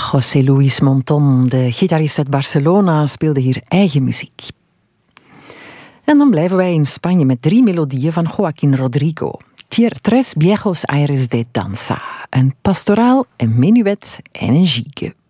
José Luis Monton, de gitarist uit Barcelona, speelde hier eigen muziek. En dan blijven wij in Spanje met 3 melodieën van Joaquín Rodrigo. Tres viejos aires de danza. Een pastoraal, een menuet en een gigue.